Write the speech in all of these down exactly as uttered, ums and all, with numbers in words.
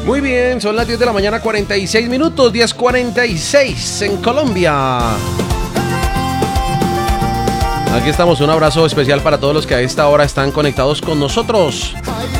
Muy bien, son las diez de la mañana, cuarenta y seis minutos, diez cuarenta y seis en Colombia. Aquí estamos, un abrazo especial para todos los que a esta hora están conectados con nosotros.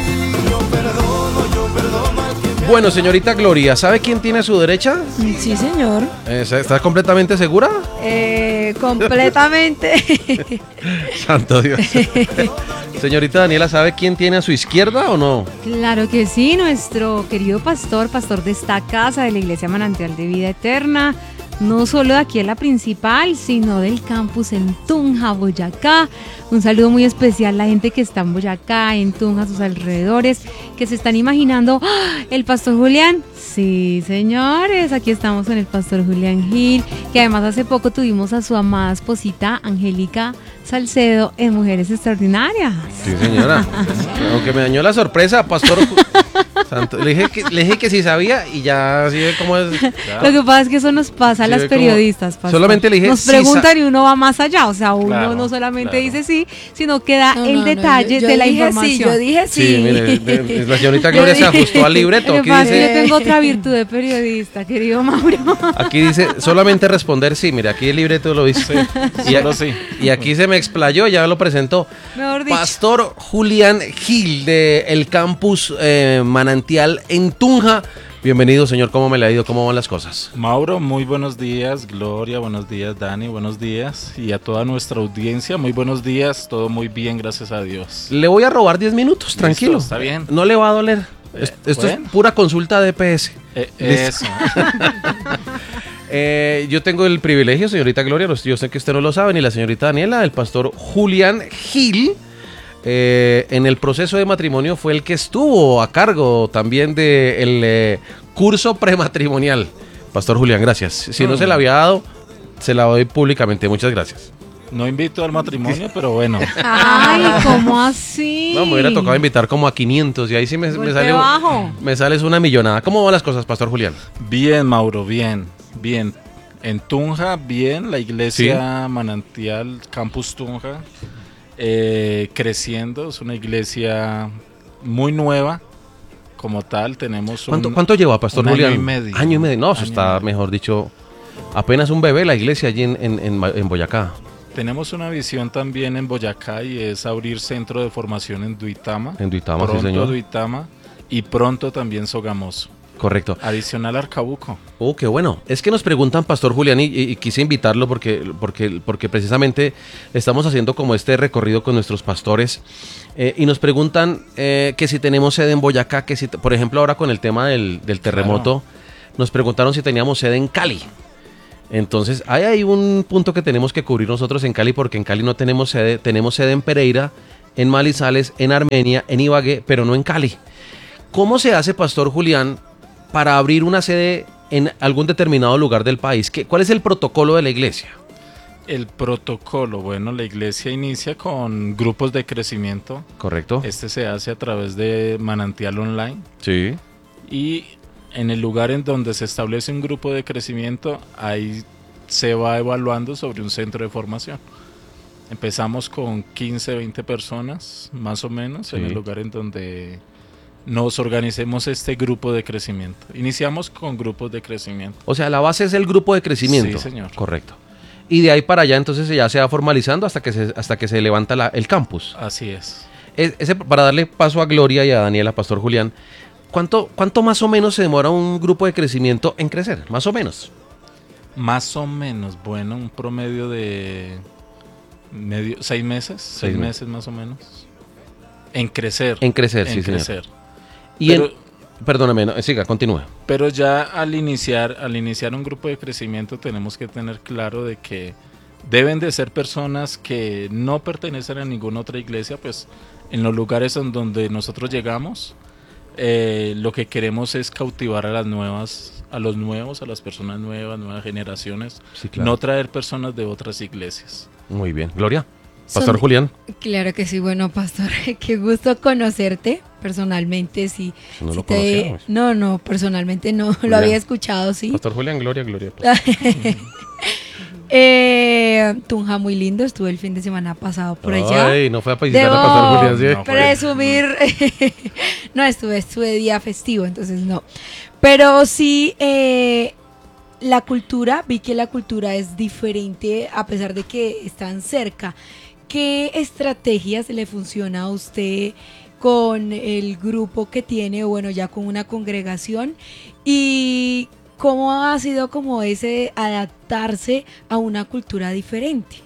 Bueno, señorita Gloria, ¿sabe quién tiene a su derecha? Sí, señor. ¿Está completamente segura? Eh, completamente. Santo Dios. Señorita Daniela, ¿sabe quién tiene a su izquierda o no? Claro que sí, nuestro querido pastor, pastor de esta casa de la Iglesia Manantial de Vida Eterna, no solo de aquí en la principal, sino del campus en Tunja, Boyacá. Un saludo muy especial a la gente que está en Boyacá, en Tunja, a sus alrededores, que se están imaginando, ¡ah! ¿El pastor Julián? Sí, señores, aquí estamos con el pastor Julián Gil, que además hace poco tuvimos a su amada esposita, Angélica Salcedo, en Mujeres Extraordinarias. Sí, señora. Aunque me dañó la sorpresa, pastor Santo, le dije que, le dije que sí sabía y ya así ve cómo es. Ya. Lo que pasa es que eso nos pasa a sí, las periodistas, pastor. Solamente le dije nos preguntan sí, y uno va más allá, o sea, uno claro, no solamente claro. dice sí, sino que da no, el no, no, detalle yo, yo de la dije información. Sí, yo dije sí. Sí, mire, de, de, la señorita Gloria se ajustó al libreto. Aquí dice, dice, yo tengo otra virtud de periodista, querido Mauro. Aquí dice solamente responder sí, mire, aquí el libreto lo dice. Sí, y, a, sí. y aquí se me explayó, ya lo presentó. Mejor dicho. Pastor Julián Gil de el campus eh, Manantial en Tunja. Bienvenido, señor. ¿Cómo me le ha ido? ¿Cómo van las cosas? Mauro, muy buenos días. Gloria, buenos días. Dani, buenos días. Y a toda nuestra audiencia, muy buenos días. Todo muy bien, gracias a Dios. Le voy a robar diez minutos, tranquilo. Listo, está bien. No le va a doler. Eh, Esto bueno. es pura consulta de P S. Eh, eso. eh, yo tengo el privilegio, señorita Gloria, yo sé que usted no lo sabe, ni la señorita Daniela, el pastor Julián Gil. Eh, en el proceso de matrimonio fue el que estuvo a cargo también del eh, curso prematrimonial. Pastor Julián, gracias. Si mm. no se la había dado, se la doy públicamente. Muchas gracias. No invito al matrimonio, pero bueno. Ay, ¿cómo así? No, me hubiera tocado invitar como a quinientos y ahí sí me, me sale bajo. me sales una millonada. ¿Cómo van las cosas, pastor Julián? Bien, Mauro, bien, bien. En Tunja, bien, la iglesia ¿Sí? Manantial, Campus Tunja. Eh, creciendo, es una iglesia muy nueva como tal. Tenemos un, ¿Cuánto, ¿Cuánto lleva, pastor un Julián? Año y medio. Año y medio, no, eso está, mejor dicho, apenas un bebé la iglesia allí en, en, en, en Boyacá. Tenemos una visión también en Boyacá y es abrir centro de formación en Duitama. En Duitama, pronto sí, señor. Duitama y pronto también Sogamoso. Correcto. Adicional Arcabuco. Oh, qué bueno. Es que nos preguntan, pastor Julián, y, y quise invitarlo porque, porque, porque precisamente estamos haciendo como este recorrido con nuestros pastores eh, y nos preguntan eh, que si tenemos sede en Boyacá, que si, por ejemplo, ahora con el tema del, del terremoto, claro. Nos preguntaron si teníamos sede en Cali. Entonces, hay ahí un punto que tenemos que cubrir nosotros en Cali, porque en Cali no tenemos sede, tenemos sede en Pereira, en Manizales, en Armenia, en Ibagué, pero no en Cali. ¿Cómo se hace, pastor Julián, para abrir una sede en algún determinado lugar del país? ¿Qué, ¿Cuál es el protocolo de la iglesia? El protocolo, bueno, la iglesia inicia con grupos de crecimiento. Correcto. Este se hace a través de Manantial Online. Sí. Y en el lugar en donde se establece un grupo de crecimiento, ahí se va evaluando sobre un centro de formación. Empezamos con quince, veinte personas, más o menos, sí. En el lugar en donde nos organicemos este grupo de crecimiento. Iniciamos con grupos de crecimiento. O sea, la base es el grupo de crecimiento. Sí, señor. Correcto. Y de ahí para allá entonces ya se va formalizando hasta que se, hasta que se levanta la, el campus. Así es. es ese, para darle paso a Gloria y a Daniela, pastor Julián, ¿cuánto, ¿cuánto más o menos se demora un grupo de crecimiento en crecer? Más o menos. Más o menos, bueno, un promedio de medio, seis meses, seis, seis meses, meses más o menos. En crecer. En crecer, en sí, crecer. señor. Y pero, en, perdóname, no, siga, continúe. Pero ya al iniciar, al iniciar un grupo de crecimiento tenemos que tener claro de que deben de ser personas que no pertenecen a ninguna otra iglesia, pues en los lugares en donde nosotros llegamos, eh, lo que queremos es cautivar a las nuevas, a los nuevos, a las personas nuevas, nuevas generaciones, sí, claro. No traer personas de otras iglesias. Muy bien. Gloria. Pastor Son, Julián. Claro que sí, bueno, pastor, qué gusto conocerte personalmente, sí. No sí lo te, conocíamos. No, no, personalmente no, Julián. Lo había escuchado, sí. Pastor Julián, Gloria, Gloria. Eh, Tunja muy lindo, estuve el fin de semana pasado por allá. Ay, no fue a visitar Debo a Pastor Julián, ¿sí? No fue. presumir, no estuve, estuve día festivo, entonces no. Pero sí, eh, la cultura, vi que la cultura es diferente a pesar de que están cerca. ¿Qué estrategias le funciona a usted con el grupo que tiene, o bueno, ya con una congregación? ¿Y cómo ha sido como ese adaptarse a una cultura diferente?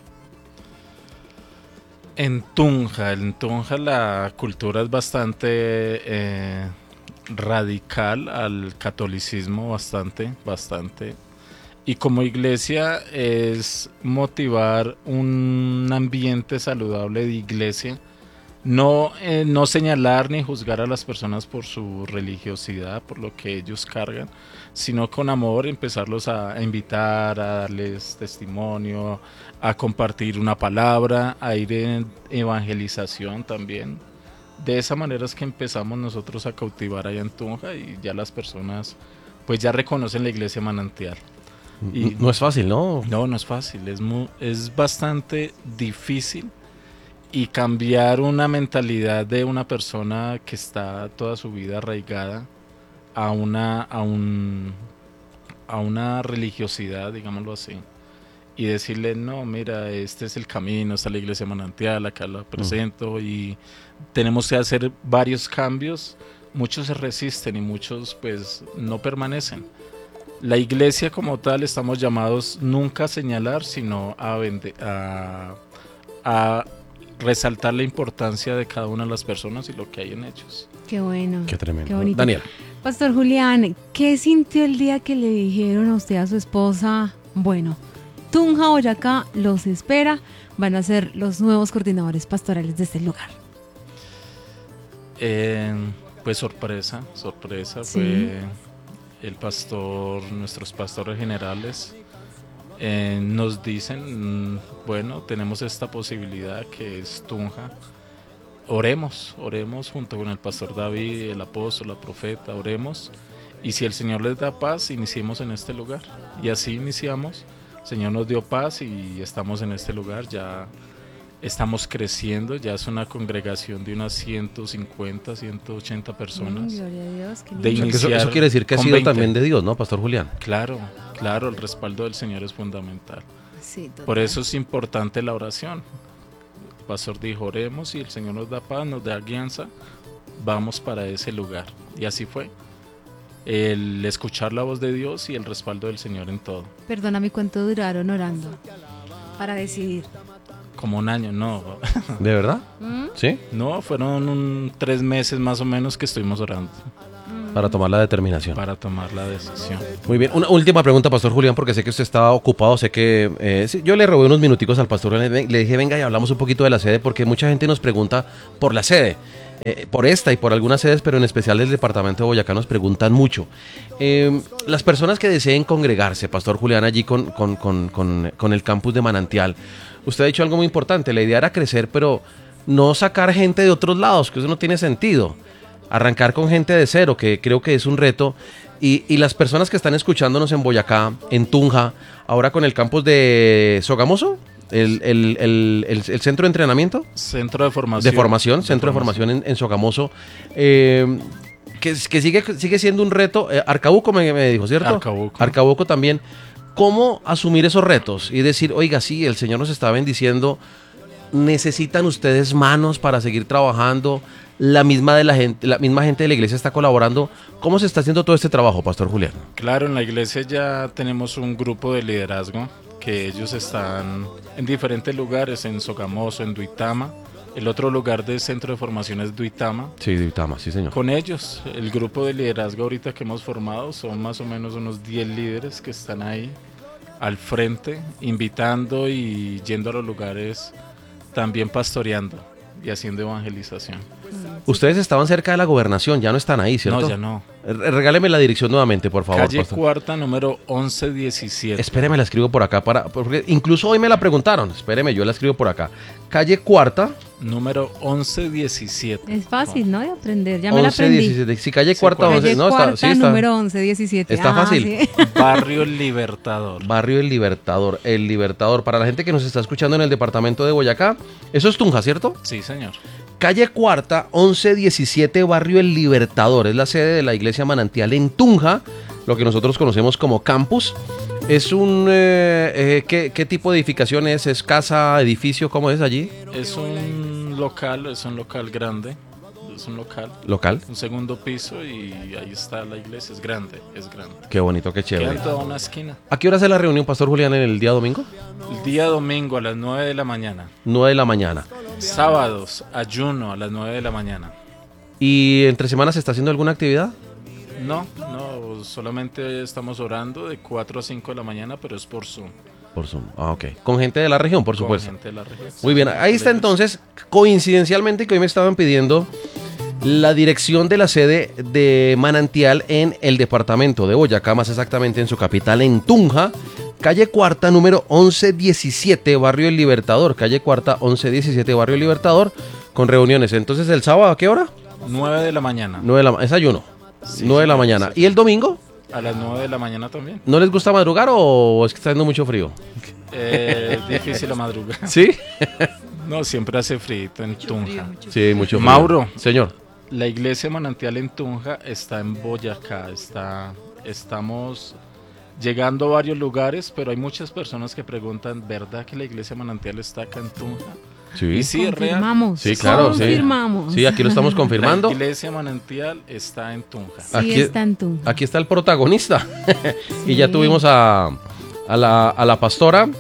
En Tunja, en Tunja la cultura es bastante eh, radical al catolicismo, bastante, bastante. Y como iglesia es motivar un ambiente saludable de iglesia, no, eh, no señalar ni juzgar a las personas por su religiosidad, por lo que ellos cargan, sino con amor empezarlos a, a invitar, a darles testimonio, a compartir una palabra, a ir en evangelización también. De esa manera es que empezamos nosotros a cautivar allá en Tunja, y ya las personas pues ya reconocen la iglesia Manantial. Y no es fácil, ¿no? No, no es fácil, es, muy, es bastante difícil, y cambiar una mentalidad de una persona que está toda su vida arraigada a una, a un, a una religiosidad, digámoslo así, y decirle, no, mira, este es el camino, esta es la iglesia Manantial, acá la presento, uh-huh. y tenemos que hacer varios cambios. Muchos se resisten y muchos pues no permanecen. La iglesia como tal estamos llamados nunca a señalar, sino a, vende, a, a resaltar la importancia de cada una de las personas y lo que hay en ellos. Qué bueno. Qué tremendo. Qué bonito. Daniel. Pastor Julián, ¿qué sintió el día que le dijeron a usted, a su esposa, bueno, Tunja, Boyacá los espera, van a ser los nuevos coordinadores pastorales de este lugar? Eh, pues sorpresa, sorpresa, sí. Fue el pastor, nuestros pastores generales eh, nos dicen, bueno, tenemos esta posibilidad que es Tunja, oremos, oremos junto con el pastor David, el apóstol, la profeta, oremos, y si el Señor les da paz, iniciemos en este lugar. Y así iniciamos, el Señor nos dio paz y estamos en este lugar, ya estamos creciendo, ya es una congregación de unas ciento cincuenta, ciento ochenta personas. Mm, gloria a Dios, qué de o sea, eso, eso quiere decir que ha sido veinte. También de Dios, ¿no, Pastor Julián? Claro, claro, el respaldo del Señor es fundamental. Sí, por eso es importante la oración. El pastor dijo, oremos, y el Señor nos da paz, nos da guianza, vamos para ese lugar. Y así fue. El escuchar la voz de Dios y el respaldo del Señor en todo. Perdóname, ¿cuánto duraron orando para decidir? Como un año, no. ¿De verdad? ¿Mm? ¿Sí? No, fueron un, tres meses más o menos que estuvimos orando. Para tomar la determinación. Para tomar la decisión. Muy bien. Una última pregunta, Pastor Julián, porque sé que usted estaba ocupado, sé que... Eh, sí, yo le robé unos minuticos al Pastor Julián, le dije, venga y hablamos un poquito de la sede, porque mucha gente nos pregunta por la sede. Eh, por esta y por algunas sedes, pero en especial del departamento de Boyacá nos preguntan mucho. Eh, las personas que deseen congregarse, Pastor Julián, allí con, con, con, con, con el campus de Manantial, usted ha dicho algo muy importante, la idea era crecer, pero no sacar gente de otros lados, que eso no tiene sentido. Arrancar con gente de cero, que creo que es un reto. Y, y las personas que están escuchándonos en Boyacá, en Tunja, ahora con el campus de Sogamoso, el, el, el, el, el centro de entrenamiento. Centro de formación. De formación, centro de formación, de formación en, en Sogamoso. Eh, que, que sigue, sigue siendo un reto. Eh, Arcabuco me, me dijo, ¿cierto? Arcabuco. Arcabuco también. ¿Cómo asumir esos retos? Y decir, oiga, sí, el Señor nos está bendiciendo. Necesitan ustedes manos para seguir trabajando. La misma, de la, gente, la misma gente de la iglesia está colaborando. ¿Cómo se está haciendo todo este trabajo, Pastor Julián? Claro, en la iglesia ya tenemos un grupo de liderazgo que ellos están en diferentes lugares, en Sogamoso, en Duitama. El otro lugar del centro de formación es Duitama. Sí, Duitama, sí señor. Con ellos, el grupo de liderazgo ahorita que hemos formado son más o menos unos diez líderes que están ahí al frente, invitando y yendo a los lugares, también pastoreando y haciendo evangelización. Ustedes estaban cerca de la gobernación, ya no están ahí, ¿cierto? No, ya no. Re- Regáleme la dirección nuevamente, por favor, Calle pastor. Cuarta, número once diecisiete. Espéreme, la escribo por acá, para, porque incluso hoy me la preguntaron. Espéreme, yo la escribo por acá. Calle Cuarta, Número once diecisiete. Es fácil, ¿no? De aprender, ya me la once aprendí. diecisiete. Sí, calle Sí, Cuarta, calle once. Calle No, está, Cuarta, sí, está. número once diecisiete. Está Ah, fácil. sí. Barrio Libertador. Barrio El Libertador. El Libertador. Para la gente que nos está escuchando en el departamento de Boyacá, eso es Tunja, ¿cierto? Sí, señor. Calle Cuarta, once diecisiete, Barrio El Libertador. Es la sede de la Iglesia Manantial en Tunja, lo que nosotros conocemos como campus. Es un... Eh, eh, ¿qué, ¿Qué tipo de edificación es? ¿Es casa, edificio? ¿Cómo es allí? Es un local, es un local grande. Es un local, Local. un segundo piso y ahí está la iglesia. Es grande, es grande. Qué bonito, qué Queda chévere. en toda una esquina. ¿A qué hora es la reunión, Pastor Julián, en el día domingo? El día domingo a las nueve de la mañana. nueve de la mañana. Sábados, ayuno a las nueve de la mañana. ¿Y entre semanas se está haciendo alguna actividad? No, no, solamente estamos orando de cuatro a cinco de la mañana, pero es por Zoom. Por Zoom. Ah, ok. Con gente de la región, por con supuesto. gente de la región. Muy bien, ahí está entonces, coincidencialmente que hoy me estaban pidiendo la dirección de la sede de Manantial en el departamento de Boyacá, más exactamente en su capital, en Tunja, calle Cuarta, número once diecisiete, Barrio El Libertador, calle Cuarta, once diecisiete, Barrio El Libertador, con reuniones. Entonces, ¿el sábado a qué hora? nueve de la mañana. nueve de la ma- es ayuno. Sí, nueve de la señor, mañana. exacto. ¿Y el domingo? A las nueve de la mañana también. ¿No les gusta madrugar o es que está haciendo mucho frío? Eh, es difícil la madrugada. ¿Sí? No, siempre hace frío en Tunja. Sí, mucho frío. Mauro. Señor. La iglesia Manantial en Tunja está en Boyacá. Está, estamos llegando a varios lugares, pero hay muchas personas que preguntan, ¿verdad que la iglesia Manantial está acá en Tunja? Sí. Y sí, es real. Confirmamos. Sí, claro, sí. Confirmamos. Sí, aquí lo estamos confirmando. La iglesia Manantial está en Tunja. Sí, Aquí- está en tu. Aquí está el protagonista. Y Sí. ya tuvimos a, a, la, a la pastora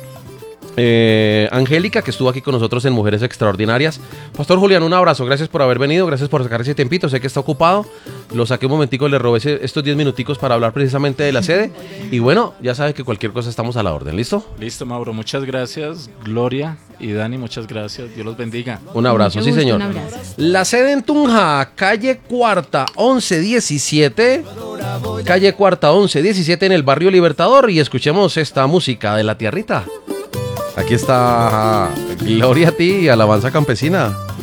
eh, Angélica, que estuvo aquí con nosotros en Mujeres Extraordinarias. Pastor Julián, un abrazo. Gracias por haber venido. Gracias por sacar ese tiempito. Sé que está ocupado. Lo saqué un momentico, le robé ese- estos diez minuticos para hablar precisamente de la sede. Y bueno, ya sabes que cualquier cosa estamos a la orden. ¿Listo? Listo, Mauro. Muchas gracias. Gloria y Dani, muchas gracias. Dios los bendiga. Un abrazo, Mucho sí gusto, señor. un abrazo. La sede en Tunja, calle Cuarta, once diecisiete. Calle Cuarta, once diecisiete en el barrio Libertador. Y escuchemos esta música de la tierrita. Aquí está Gloria a ti y Alabanza Campesina.